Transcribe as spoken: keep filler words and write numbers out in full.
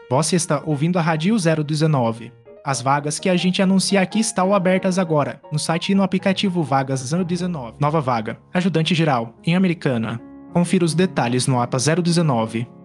Você está ouvindo a Rádio zero dezenove. As vagas que a gente anuncia aqui estão abertas agora, no site e no aplicativo Vagas zero dezenove. Nova vaga, ajudante geral, em Americana. Confira os detalhes no APA zero dezenove.